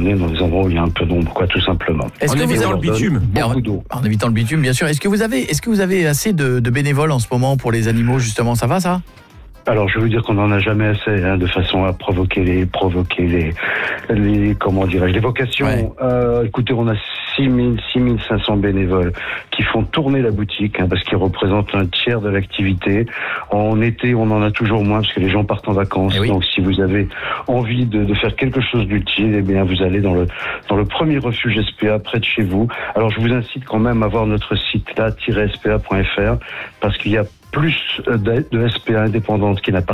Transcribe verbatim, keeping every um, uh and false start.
promener dans des endroits où il y a un peu d'ombre, quoi, tout simplement. Est-ce en que évitant le bitume. Beaucoup d'eau. En évitant le bitume, bien sûr. Est-ce que vous avez, est-ce que vous avez assez de, de bénévoles en ce moment pour les animaux, justement? Ça va, ça? Alors, je veux dire qu'on n'en a jamais assez, hein, de façon à provoquer les, provoquer les, les, comment dirais-je, les vocations. Ouais. Euh, écoutez, on a six mille, six mille cinq cents bénévoles qui font tourner la boutique, hein, parce qu'ils représentent un tiers de l'activité. En été, on en a toujours moins, parce que les gens partent en vacances. Eh oui. Donc, si vous avez envie de, de faire quelque chose d'utile, eh bien, vous allez dans le, dans le premier refuge S P A près de chez vous. Alors, je vous incite quand même à voir notre site là, tiret s p a point f r, parce qu'il y a plus de S P A indépendantes qui n'appartiennent